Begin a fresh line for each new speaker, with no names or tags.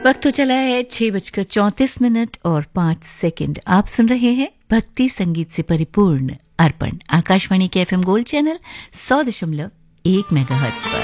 वक्त तो चला है 6:34 और 5 आप सुन रहे हैं भक्ति संगीत से परिपूर्ण अर्पण आकाशवाणी के FM गोल्ड चैनल 100.1 मेगाहर्ट्ज पर।